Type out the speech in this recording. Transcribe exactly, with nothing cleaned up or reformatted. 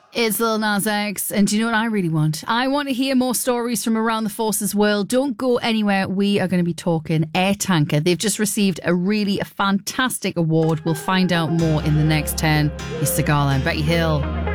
It's Lil Nas X, and do you know what I really want? I want to hear more stories from around the Forces world. Don't go anywhere. We are going to be talking Air Tanker. They've just received a really fantastic award. We'll find out more in the next ten. It's Sigala and Becky Hill.